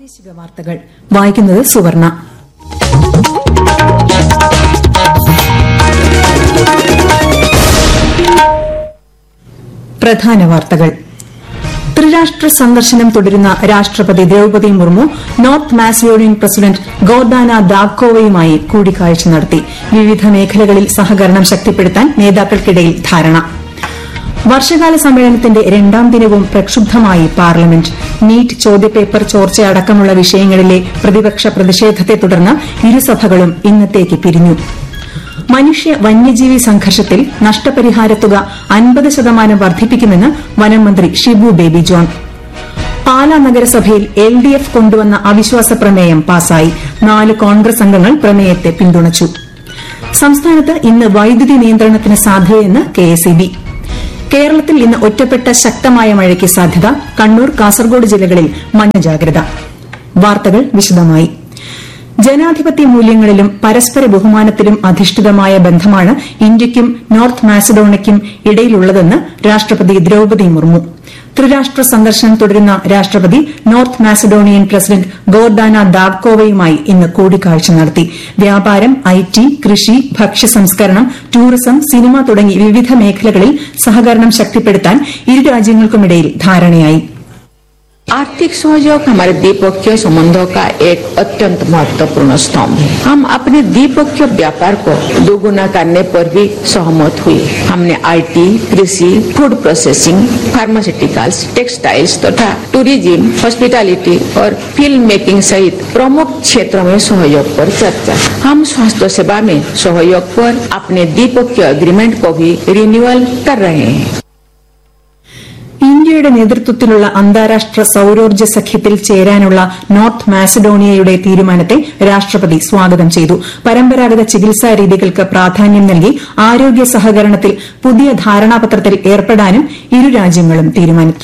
പ്രാദേശിക വാർത്തകൾ വായിക്കുന്നത് സുവർണ. പ്രധാന വാർത്തകൾ. ത്രിരാഷ്ട്ര സന്ദർശനം തുടരുന്ന രാഷ്ട്രപതി Draupadi Murmu north Macedonian president Gordana ദാവ്കോവയുമായി കൂടിക്കാഴ്ച നടത്തി. വിവിധ മേഖലകളിൽ സഹകരണം ശക്തിപ്പെടുത്താൻ നേതാക്കൾക്കിടയിൽ ധാരണ. വർഷകാല സമ്മേളനത്തിന്റെ രണ്ടാം ദിനവും പ്രക്ഷുബ്ധമായി പാർലമെന്റ്. നീറ്റ് ചോദ്യപേപ്പർ ചോർച്ചയടക്കമുള്ള വിഷയങ്ങളിലെ പ്രതിപക്ഷ പ്രതിഷേധത്തെ തുടർന്ന് ഇരുസഭകളും ഇന്നത്തേക്ക് പിരിഞ്ഞു. മനുഷ്യ വന്യജീവി സംഘർഷത്തിൽ നഷ്ടപരിഹാരത്തുക 50% വർദ്ധിപ്പിക്കുമെന്ന് വനംമന്ത്രി ഷിബു ബേബി ജോൺ. പാലാ നഗരസഭയിൽ LDF കൊണ്ടുവന്ന അവിശ്വാസ പ്രമേയം പാസായി. 4 കോൺഗ്രസ് അംഗങ്ങൾ പ്രമേയത്തെ പിന്തുണച്ചു. സംസ്ഥാനത്ത് ഇന്ന് വൈദ്യുതി നിയന്ത്രണത്തിന് സാധ്യതയെന്ന് KSEB. കേരളത്തിൽ ഇന്ന് ഒറ്റപ്പെട്ട ശക്തമായ മഴയ്ക്ക് സാധ്യത. കണ്ണൂർ, കാസർഗോഡ് ജില്ലകളിൽ മഞ്ഞ ജാഗ്രത. വാർത്തകൾ വിശദമായി. ജനാധിപത്യ മൂല്യങ്ങളിലും പരസ്പര ബഹുമാനത്തിലും അധിഷ്ഠിതമായ ബന്ധമാണ് ഇന്ത്യയ്ക്കും നോർത്ത് മാസിഡോണിയയ്ക്കും ഇടയിലുള്ളതെന്ന് രാഷ്ട്രപതി ദ്രൌപദി മുർമു. ത്രിരാഷ്ട്ര സന്ദർശനം തുടരുന്ന രാഷ്ട്രപതി നോർത്ത് മാസിഡോണിയൻ പ്രസിഡന്റ് ഗോർഡാന ദാവ്കോവയുമായി ഇന്ന് കൂടിക്കാഴ്ച നടത്തി. വ്യാപാരം, IT, കൃഷി, ഭക്ഷ്യസംസ്കരണം, ടൂറിസം, സിനിമ തുടങ്ങി വിവിധ മേഖലകളിൽ സഹകരണം ശക്തിപ്പെടുത്താൻ ഇരു രാജ്യങ്ങൾക്കുമിടയിൽ ധാരണയായി. आर्थिक सहयोग हमारे द्विपक्षीय संबंधों का एक अत्यंत महत्वपूर्ण स्तंभ है. हम अपने द्विपक्षीय व्यापार को दोगुना करने पर भी सहमत हुए. हमने IT, कृषि, फूड प्रोसेसिंग, फार्मास्यूटिकल्स, टेक्सटाइल्स तथा टूरिज्म, हॉस्पिटैलिटी और फिल्म मेकिंग सहित प्रमुख क्षेत्रों में सहयोग पर चर्चा. हम स्वास्थ्य सेवा में सहयोग पर अपने द्विपक्षीय एग्रीमेंट को भी रिन्यूअल कर रहे हैं. ഇന്ത്യയുടെ നേതൃത്വത്തിലുള്ള അന്താരാഷ്ട്ര സൌരോർജ്ജ സഖ്യത്തിൽ ചേരാനുള്ള നോർത്ത് മാസിഡോണിയയുടെ തീരുമാനത്തെ രാഷ്ട്രപതി സ്വാഗതം ചെയ്തു. പരമ്പരാഗത ചികിത്സാ രീതികൾക്ക് പ്രാധാന്യം നൽകി ആരോഗ്യ സഹകരണത്തിൽ പുതിയ ധാരണാപത്രത്തിൽ ഏർപ്പെടാനും ഇരു രാജ്യങ്ങളും തീരുമാനിച്ചു.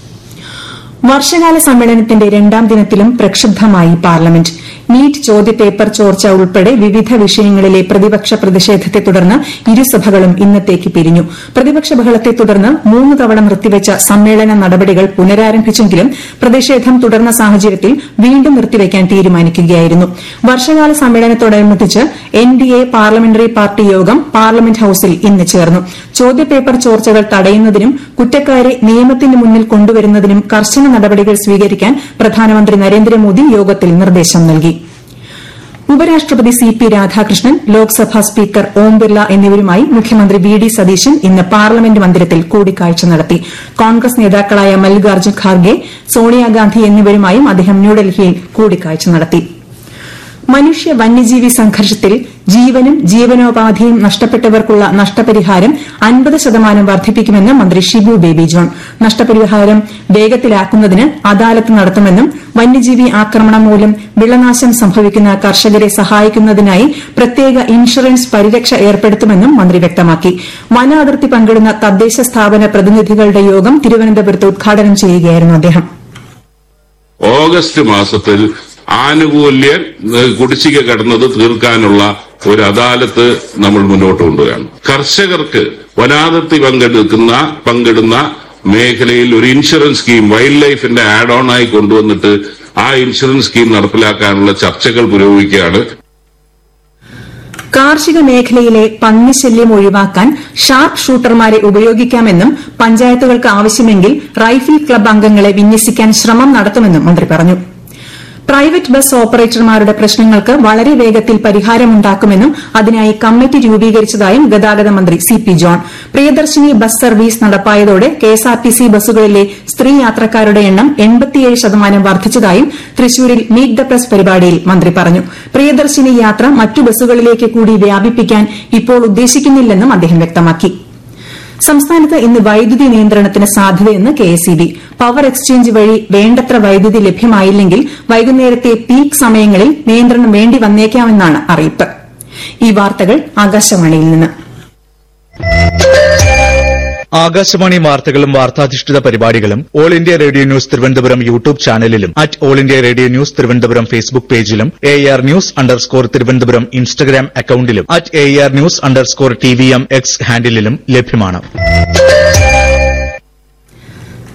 വർഷകാല സമ്മേളനത്തിന്റെ രണ്ടാം ദിനത്തിലും പ്രക്ഷുബ്ധമായി പാർലമെന്റ്. നീറ്റ് ചോദ്യപേപ്പർ ചോർച്ച ഉൾപ്പെടെ വിവിധ വിഷയങ്ങളിലെ പ്രതിപക്ഷ പ്രതിഷേധത്തെ തുടർന്ന് ഇരുസഭകളും ഇന്നത്തേക്ക് പിരിഞ്ഞു. പ്രതിപക്ഷ ബഹളത്തെ തുടർന്ന് 3 തവണ നിർത്തിവച്ച സമ്മേളന നടപടികൾ പുനരാരംഭിച്ചെങ്കിലും പ്രതിഷേധം തുടർന്ന സാഹചര്യത്തിൽ വീണ്ടും നിർത്തിവയ്ക്കാൻ തീരുമാനിക്കുകയായിരുന്നു. വർഷകാല സമ്മേളനത്തോടനുബന്ധിച്ച് NDA പാർലമെന്ററി പാർട്ടി യോഗം പാർലമെന്റ് ഹൌസിൽ ഇന്ന് ചേർന്നു. ചോദ്യപേപ്പർ ചോർച്ചകൾ തടയുന്നതിനും കുറ്റക്കാരെ നിയമത്തിന് മുന്നിൽ കൊണ്ടുവരുന്നതിനും കർശന നടപടികൾ സ്വീകരിക്കാൻ പ്രധാനമന്ത്രി നരേന്ദ്രമോദി യോഗത്തിൽ നിർദ്ദേശം നൽകി. ഉപരാഷ്ട്രപതി CP രാധാകൃഷ്ണൻ, ലോക്സഭാ സ്പീക്കർ ഓം ബിർല എന്നിവരുമായി മുഖ്യമന്ത്രി VD സതീശൻ ഇന്ന് പാർലമെന്റ് മന്ദിരത്തിൽ കൂടിക്കാഴ്ച നടത്തി. കോൺഗ്രസ് നേതാക്കളായ മല്ലികാർജ്ജുൻ ഖാർഗെ, സോണിയാഗാന്ധി എന്നിവരുമായും അദ്ദേഹം ന്യൂഡൽഹിയിൽ കൂടിക്കാഴ്ച നടത്തി. മനുഷ്യ വന്യജീവി സംഘർഷത്തിൽ ജീവനും ജീവനോപാധിയും നഷ്ടപ്പെട്ടവർക്കുള്ള നഷ്ടപരിഹാരം 50% വർദ്ധിപ്പിക്കുമെന്ന് മന്ത്രി ഷിബു ബേബി ജോൺ. നഷ്ടപരിഹാരം വേഗത്തിലാക്കുന്നതിന് അദാലത്ത് നടത്തുമെന്നും വന്യജീവി ആക്രമണം മൂലം വിളനാശം സംഭവിക്കുന്ന കർഷകരെ സഹായിക്കുന്നതിനായി പ്രത്യേക ഇൻഷുറൻസ് പരിരക്ഷ ഏർപ്പെടുത്തുമെന്നും മന്ത്രി വ്യക്തമാക്കി. വന അതിർത്തി പങ്കിടുന്ന തദ്ദേശ സ്ഥാപന പ്രതിനിധികളുടെ യോഗം തിരുവനന്തപുരത്ത് ഉദ്ഘാടനം ചെയ്യുകയായിരുന്നു അദ്ദേഹം. ഓഗസ്റ്റ് മാസത്തിൽ ആനുകൂല്യ കുടിശ്ശിക കടന്നത് തീർക്കാനുള്ള ഒരു അദാലത്ത് നമ്മൾ മുന്നോട്ട് കൊണ്ടുവരികയാണ്. കർഷകർക്ക് വനാതിർത്തി പങ്കിടുന്ന മേഖലയിൽ ഒരു ഇൻഷുറൻസ് സ്കീം വൈൽഡ് ലൈഫിന്റെ ആഡ് ഓൺ ആയി കൊണ്ടുവന്നിട്ട് ആ ഇൻഷുറൻസ് സ്കീം നടപ്പിലാക്കാനുള്ള ചർച്ചകൾ പുരോഗമിക്കുകയാണ്. കാർഷിക മേഖലയിലെ പന്നിശല്യം ഒഴിവാക്കാൻ ഷാർപ്പ് ഷൂട്ടർമാരെ ഉപയോഗിക്കാമെന്നും പഞ്ചായത്തുകൾക്ക് ആവശ്യമെങ്കിൽ റൈഫിൾ ക്ലബ് അംഗങ്ങളെ വിന്യസിക്കാൻ ശ്രമം നടത്തുമെന്നും മന്ത്രി പറഞ്ഞു. പ്രൈവറ്റ് ബസ് ഓപ്പറേറ്റർമാരുടെ പ്രശ്നങ്ങൾക്ക് വളരെ വേഗത്തിൽ പരിഹാരമുണ്ടാക്കുമെന്നും അതിനായി കമ്മിറ്റി രൂപീകരിച്ചതായും ഗതാഗത മന്ത്രി CP John. Priyadarshini bus service നടപ്പായതോടെ KSRTC ബസ്സുകളിലെ സ്ത്രീ യാത്രക്കാരുടെ എണ്ണം 87% വർദ്ധിച്ചതായും തൃശൂരിൽ മീറ്റ് ദ പ്രസ് പരിപാടിയിൽ മന്ത്രി പറഞ്ഞു. പ്രിയദർശിനി യാത്ര മറ്റു ബസ്സുകളിലേക്ക് കൂടി വ്യാപിപ്പിക്കാൻ ഇപ്പോൾ ഉദ്ദേശിക്കുന്നില്ലെന്നും അദ്ദേഹം വ്യക്തമാക്കി. സംസ്ഥാനത്ത് ഇന്ന് വൈദ്യുതി നിയന്ത്രണത്തിന് സാധ്യതയെന്ന് KSEB. പവർ എക്സ്ചേഞ്ച് വഴി വേണ്ടത്ര വൈദ്യുതി ലഭ്യമായില്ലെങ്കിൽ വൈകുന്നേരത്തെ പീക്ക് സമയങ്ങളിൽ നിയന്ത്രണം വേണ്ടി വന്നേക്കാമെന്നാണ് അറിയിപ്പ്. ഈ വാർത്തകൾ ആകാശവാണിയിൽ നിന്ന്. ആകാശവാണി വാർത്തകളും വാർത്താധിഷ്ഠിത പരിപാടികളും all India radio news Thiruvananthapuram YouTube ചാനലിലും all India radio news Thiruvananthapuram Facebook പേജിലും AR News_ തിരുവനന്തപുരം ഇൻസ്റ്റഗ്രാം അക്കൌണ്ടിലും AR News_TVM X ഹാൻഡിലും ലഭ്യമാണ്.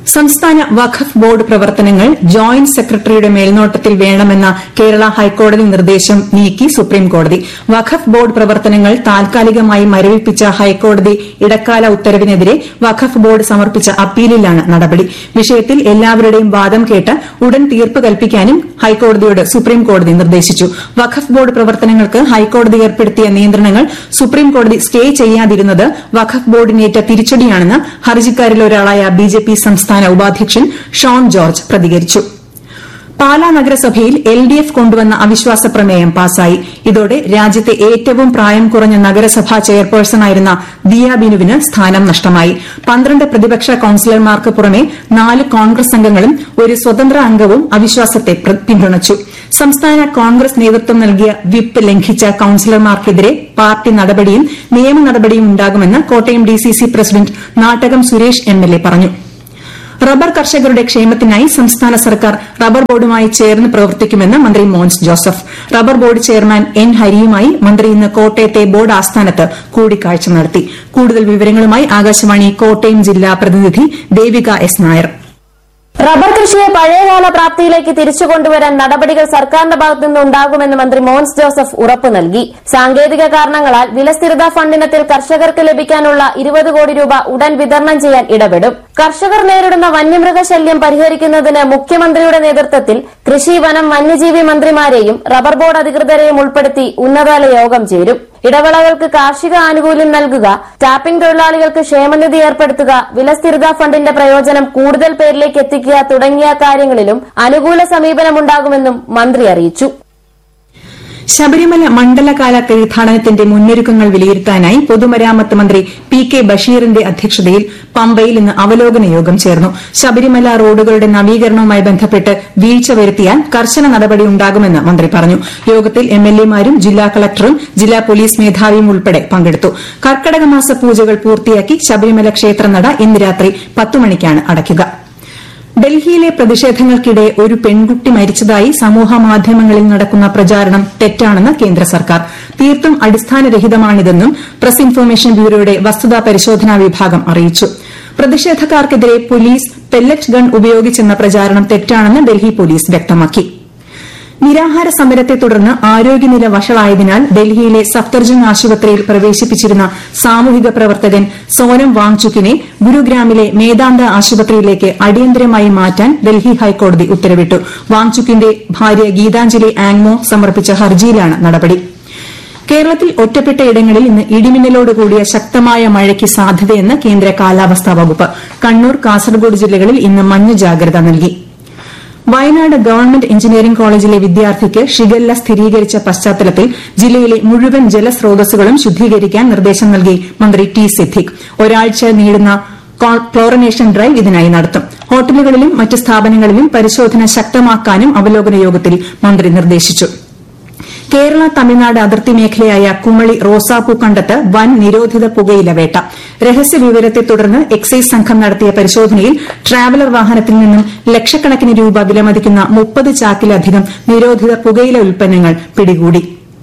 സംസ്ഥാന വഖഫ് ബോർഡ് പ്രവർത്തനങ്ങൾ ജോയിന്റ് സെക്രട്ടറിയുടെ മേൽനോട്ടത്തിൽ വേണമെന്ന കേരള ഹൈക്കോടതി നിർദ്ദേശം നീക്കി സുപ്രീംകോടതി. വഖഫ് ബോർഡ് പ്രവർത്തനങ്ങൾ താൽക്കാലികമായി മരവിപ്പിച്ച ഹൈക്കോടതി ഇടക്കാല ഉത്തരവിനെതിരെ വഖഫ് ബോർഡ് സമർപ്പിച്ച അപ്പീലിലാണ് നടപടി. വിഷയത്തിൽ എല്ലാവരുടെയും വാദം കേട്ട് ഉടൻ തീർപ്പ് കൽപ്പിക്കാനും ഹൈക്കോടതിയോട് സുപ്രീംകോടതി നിർദ്ദേശിച്ചു. വഖഫ് ബോർഡ് പ്രവർത്തനങ്ങൾക്ക് ഹൈക്കോടതി ഏർപ്പെടുത്തിയ നിയന്ത്രണങ്ങൾ സുപ്രീംകോടതി സ്റ്റേ ചെയ്യാതിരുന്നത് വഖഫ് ബോർഡിനേറ്റ തിരിച്ചടിയാണെന്ന് ഹർജിക്കാരിൽ ഒരാളായ ബിജെപി സംസ്ഥാന ഉപാധ്യക്ഷൻ ഷോൺ ജോർജ് പ്രതികരിച്ചു. പാലാ നഗരസഭയിൽ LDF കൊണ്ടുവന്ന അവിശ്വാസ പ്രമേയം പാസായി. ഇതോടെ രാജ്യത്തെ ഏറ്റവും പ്രായം കുറഞ്ഞ നഗരസഭാ ചെയർപേഴ്സണായിരുന്ന ദിയ ബിനുവിന് സ്ഥാനം നഷ്ടമായി. 12 പ്രതിപക്ഷ കൌൺസിലർമാർക്ക് പുറമെ 4 കോൺഗ്രസ് അംഗങ്ങളും ഒരു സ്വതന്ത്ര അംഗവും അവിശ്വാസത്തെ പിന്തുണച്ചു. സംസ്ഥാന കോൺഗ്രസ് നേതൃത്വം നൽകിയ വിപ്പ് ലംഘിച്ച കൌൺസിലർമാർക്കെതിരെ പാർട്ടി നടപടിയും നിയമ നടപടിയും ഉണ്ടാകുമെന്ന് Kottayam DCC president Nattakam Suresh MLA പറഞ്ഞു. റബ്ബർ കർഷകരുടെ ക്ഷേമത്തിനായി സംസ്ഥാന സർക്കാർ റബ്ബർ ബോർഡുമായി ചേർന്ന് പ്രവർത്തിക്കുമെന്ന് മന്ത്രി Mons Joseph. Rubber board chairman N ഹരിയുമായി മന്ത്രി ഇന്ന് കോട്ടയത്തെ ബോർഡ് ആസ്ഥാനത്ത് കൂടിക്കാഴ്ച നടത്തി. കൂടുതൽ വിവരങ്ങളുമായി ആകാശവാണി കോട്ടയം ജില്ലാ പ്രതിനിധി ദേവിക S നായർ. റബ്ബർ കൃഷിയെ പഴയകാല പ്രാപ്തിയിലേക്ക് തിരിച്ചുകൊണ്ടുവരാൻ നടപടികൾ സർക്കാരിന്റെ ഭാഗത്തുനിന്ന് ഉണ്ടാകുമെന്ന് മന്ത്രി മോൻസ് ജോസഫ് ഉറപ്പു നൽകി. സാങ്കേതിക കാരണങ്ങളാൽ വിലസ്ഥിരതാ ഫണ്ടിനത്തിൽ കർഷകർക്ക് ലഭിക്കാനുള്ള 20 കോടി രൂപ ഉടൻ വിതരണം ചെയ്യാൻ ഇടപെടും. കർഷകർ നേരിടുന്ന വന്യമൃഗശല്യം പരിഹരിക്കുന്നതിന് മുഖ്യമന്ത്രിയുടെ നേതൃത്വത്തിൽ കൃഷി, വനം, വന്യജീവി മന്ത്രിമാരെയും റബ്ബർ ബോർഡ് അധികൃതരെയും ഉൾപ്പെടുത്തി ഉന്നതതല യോഗം ചേരും. ഇടവേളകൾക്ക് കാർഷിക ആനുകൂല്യം നൽകുക, ടാപ്പിംഗ് തൊഴിലാളികൾക്ക് ക്ഷേമനിധി ഏർപ്പെടുത്തുക, വിലസ്ഥിരതാ ഫണ്ടിന്റെ പ്രയോജനം കൂടുതൽ പേരിലേക്ക് എത്തിക്കുക തുടങ്ങിയ കാര്യങ്ങളിലും അനുകൂല സമീപനമുണ്ടാകുമെന്നും മന്ത്രി അറിയിച്ചു. ശബരിമല മണ്ഡലകാല തീർത്ഥാടനത്തിന്റെ മുന്നൊരുക്കങ്ങൾ വിലയിരുത്താനായി പൊതുമരാമത്ത് മന്ത്രി PK ബഷീറിന്റെ അധ്യക്ഷതയിൽ പമ്പയിൽ ഇന്ന് അവലോകന യോഗം ചേർന്നു. ശബരിമല റോഡുകളുടെ നവീകരണവുമായി ബന്ധപ്പെട്ട് വീഴ്ച വരുത്തിയാൽ കർശന നടപടി ഉണ്ടാകുമെന്ന് മന്ത്രി പറഞ്ഞു. യോഗത്തിൽ MLAമാരും ജില്ലാ കളക്ടറും ജില്ലാ പോലീസ് മേധാവിയും ഉൾപ്പെടെ പങ്കെടുത്തു. കർക്കടക മാസ പൂജകൾ പൂർത്തിയാക്കി ശബരിമല ക്ഷേത്രനട ഇന്ന് രാത്രി 10 മണിക്കാണ് അടയ്ക്കുക. ഡൽഹിയിലെ പ്രതിഷേധങ്ങൾക്കിടെ ഒരു പെൺകുട്ടി മരിച്ചതായി സമൂഹമാധ്യമങ്ങളിൽ നടക്കുന്ന പ്രചാരണം തെറ്റാണെന്ന് കേന്ദ്ര സർക്കാർ. തീർത്തും അടിസ്ഥാനരഹിതമാണിതെന്നും പ്രസ് ഇൻഫർമേഷൻ ബ്യൂറോയുടെ വസ്തുതാ പരിശോധനാ വിഭാഗം അറിയിച്ചു. പ്രതിഷേധക്കാർക്കെതിരെ പോലീസ് പെല്ലറ്റ് ഗൺ ഉപയോഗിച്ചെന്ന പ്രചാരണം തെറ്റാണെന്ന് ഡൽഹി പോലീസ് വ്യക്തമാക്കി. നിരാഹാര സമരത്തെ തുടർന്ന് ആരോഗ്യനില വഷളായതിനാൽ ഡൽഹിയിലെ സഫ്ദർജംഗ് ആശുപത്രിയിൽ പ്രവേശിപ്പിച്ചിരുന്ന സാമൂഹിക പ്രവർത്തകൻ സോനം വാങ്ചുക്കിനെ ഗുരുഗ്രാമിലെ മേദാന്ത ആശുപത്രിയിലേക്ക് അടിയന്തരമായി മാറ്റാൻ ഡൽഹി ഹൈക്കോടതി ഉത്തരവിട്ടു. വാങ്ചുക്കിന്റെ ഭാര്യ ഗീതാഞ്ജലി ആങ്മോ സമർപ്പിച്ച ഹർജിയിലാണ് നടപടി. കേരളത്തിൽ ഒറ്റപ്പെട്ട ഇടങ്ങളിൽ ഇന്ന് ഇടിമിന്നലോടുകൂടിയ ശക്തമായ മഴയ്ക്ക് സാധ്യതയെന്ന് കേന്ദ്ര കാലാവസ്ഥാ വകുപ്പ്. കണ്ണൂർ, കാസർഗോഡ് ജില്ലകളിൽ ഇന്ന് മഞ്ഞ ജാഗ്രത നൽകി. വയനാട് ഗവൺമെന്റ് എഞ്ചിനീയറിംഗ് കോളേജിലെ വിദ്യാർത്ഥിക്ക് ഷിഗല്ല സ്ഥിരീകരിച്ച പശ്ചാത്തലത്തിൽ ജില്ലയിലെ മുഴുവൻ ജലസ്രോതസ്സുകളും ശുദ്ധീകരിക്കാൻ നിർദ്ദേശം നൽകി മന്ത്രി T സിദ്ദിഖ്. ഒരാഴ്ച നീളുന്ന ക്ലോറിനേഷൻ ഡ്രൈവ് ഇതിനായി നടത്തും. ഹോട്ടലുകളിലും മറ്റ് സ്ഥാപനങ്ങളിലും പരിശോധന ശക്തമാക്കാനും അവലോകന യോഗത്തിൽ മന്ത്രി നിർദ്ദേശിച്ചു. കേരള തമിഴ്നാട് അതിർത്തി മേഖലയായ കുമളി റോസാപ്പൂ കണ്ടത്ത് വൻ നിരോധിത പുകയില വേട്ട. രഹസ്യവിവരത്തെ തുടർന്ന് എക്സൈസ് സംഘം നടത്തിയ പരിശോധനയിൽ ട്രാവലർ വാഹനത്തിൽ നിന്നും ലക്ഷക്കണക്കിന് രൂപ വിലമതിക്കുന്ന 30 ചാക്കിലധികം നിരോധിത പുകയില ഉൽപ്പന്നങ്ങൾ പിടികൂടി.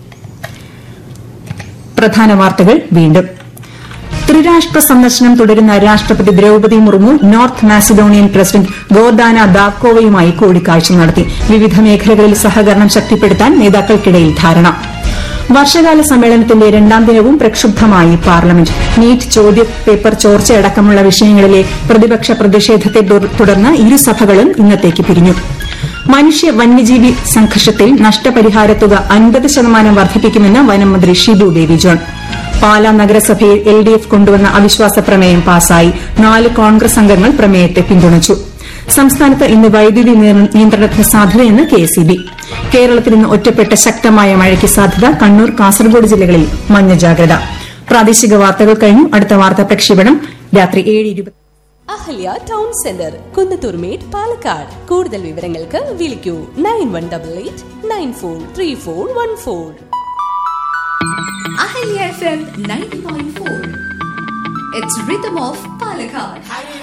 പ്രധാന വാർത്തകൾ വീണ്ടും. ത്രിരാഷ്ട്ര സന്ദർശനം തുടരുന്ന രാഷ്ട്രപതി Draupadi Murmu north Macedonian president Gordana ദാക്കോവയുമായി കൂടിക്കാഴ്ച നടത്തി. വിവിധ മേഖലകളിൽ സഹകരണം ശക്തിപ്പെടുത്താൻ നേതാക്കൾക്കിടയിൽ ധാരണ. വർഷകാല സമ്മേളനത്തിന്റെ 2ാം ദിനവും പ്രക്ഷുബ്ധമായി പാർലമെന്റ്. നീറ്റ് ചോദ്യപേപ്പർ ചോർച്ചയടക്കമുള്ള വിഷയങ്ങളിലെ പ്രതിപക്ഷ പ്രതിഷേധത്തെ തുടർന്ന് ഇരുസഭകളും ഇന്നത്തേക്ക് പിരിഞ്ഞു. മനുഷ്യ വന്യജീവി സംഘർഷത്തിൽ നഷ്ടപരിഹാരത്തുക 50% വർദ്ധിപ്പിക്കുമെന്ന് വനം മന്ത്രി ഷിബു ബേബി ജോൺ. പാലാ നഗരസഭയിൽ LDF കൊണ്ടുവന്ന അവിശ്വാസ പ്രമേയം പാസായി. 4 കോൺഗ്രസ് അംഗങ്ങൾ പ്രമേയത്തെ പിന്തുണച്ചു. സംസ്ഥാനത്ത് ഇന്ന് വൈദ്യുതി നിയന്ത്രണത്തിന് സാധ്യതയെന്ന് KSEB. കേരളത്തിൽ ഇന്ന് ഒറ്റപ്പെട്ട ശക്തമായ മഴയ്ക്ക് സാധ്യത. കണ്ണൂർ, കാസർഗോഡ് ജില്ലകളിൽ മഞ്ഞ ജാഗ്രത. പ്രാദേശിക വാർത്തകൾ കഴിഞ്ഞു. അടുത്ത വാർത്താ പ്രക്ഷേപണം രാത്രി 7:20. Ahalya town centre, Kunnathurmedu, Palakkad. കൂടുതൽ വിവരങ്ങൾക്ക് വിളിക്കൂ 9188 943414. Ahalya FM 90.4. It's Rhythm of Palakkad.